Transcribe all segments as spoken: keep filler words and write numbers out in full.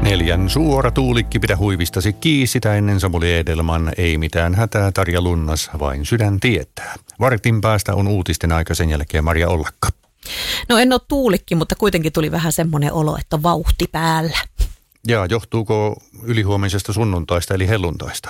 Neljän suora tuulikki pidä huivistasi kiinni, sitä ennen Samuli Edelman. Ei mitään hätää, Tarja Lunnas, vain sydän tietää. Vartin päästä on uutisten aika, sen jälkeen Maria Ollakka. No en ole tuulikki, mutta kuitenkin tuli vähän semmoinen olo, että on vauhti päällä. Ja johtuuko ylihuomisesta sunnuntaista eli helluntaista?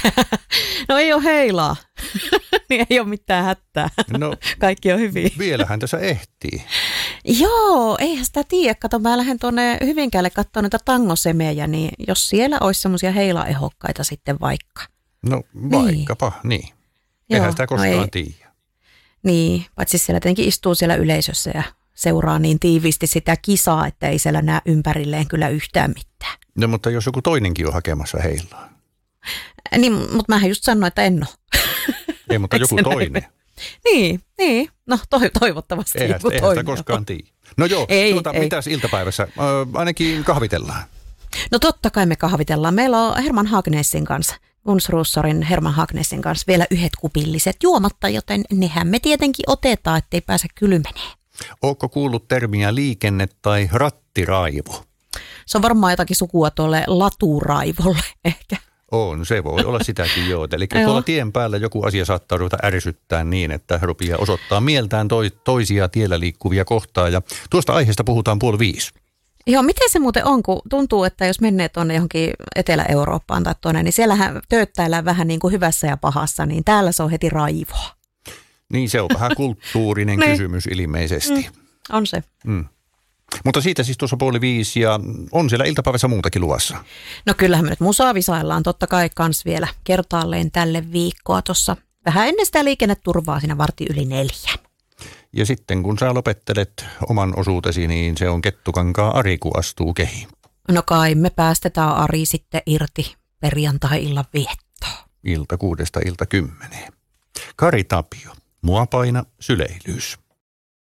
No ei ole heilaa, niin ei ole mitään hätää. No, kaikki on hyvin. Vielähän tässä ehtii. Joo, eihän sitä tiedä. Kato, mä lähden tuonne Hyvinkäälle katsomaan niitä tangosemejä, niin jos siellä olisi semmoisia heilaehokkaita sitten vaikka. No vaikkapa, niin. niin. Eihän Joo, sitä koskaan no ei. tiedä. Niin, paitsi siellä tietenkin istuu siellä yleisössä ja seuraa niin tiiviisti sitä kisaa, että ei siellä näe ympärilleen kyllä yhtään mitään. No mutta jos joku toinenkin on hakemassa heilaa. Niin, mutta mähän just sanoin, että en ole. Ei, mutta joku toinen. Niin, niin. No toivottavasti eihän, joku eihän toinen sitä koskaan tiedä. No joo, ei, tuota, ei. mitäs iltapäivässä? Ö, ainakin kahvitellaan. No totta kai me kahvitellaan. Meillä on Herman Hagnesin kanssa, Unsruussorin Herman Hagnesin kanssa vielä yhdet kupilliset juomatta, joten nehän me tietenkin otetaan, ettei pääse kylmeneen. Ootko kuullut termiä liikenne- tai rattiraivo? Se on varmaan jotakin sukua tuolle laturaivolle ehkä. On, se voi olla sitäkin joo. Eli tuolla tien päällä joku asia saattaa ruveta ärsyttää niin, että rupeaa osoittaa mieltään toi, toisia tiellä liikkuvia kohtaa. Ja tuosta aiheesta puhutaan puoli viisi. Joo, miten se muuten on, kun tuntuu, että jos menee tuonne johonkin Etelä-Eurooppaan tai tuonne, niin siellähän tööttäillään vähän niin kuin hyvässä ja pahassa, niin täällä se on heti raivoa. Niin, se on vähän kulttuurinen kysymys ilmeisesti. Mm, on se. Mm. Mutta siitä siis tuossa puoli viisi ja on siellä iltapäivässä muutakin luvassa. No kyllähän me nyt musaa visaillaan totta kai kans vielä kertaalleen tälle viikkoa tuossa. Vähän ennen sitä liikenneturvaa siinä varti yli neljän. Ja sitten kun sä lopettelet oman osuutesi, niin se on Kettukankaan Ari, kun astuu kehiin. No kai me päästetään Ari sitten irti perjantai-illan viettoon. Ilta kuudesta ilta kymmeneen. Kari Tapio, mua paina syleilys.